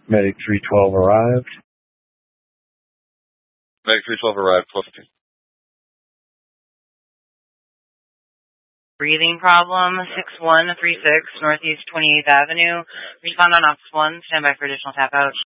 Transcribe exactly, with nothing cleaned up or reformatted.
Medic three twelve arrived. Medic three twelve arrived, twelve fifteen. Breathing problem, six one three six Northeast twenty-eighth Avenue. Respond on Ops one. Stand by for additional tap out.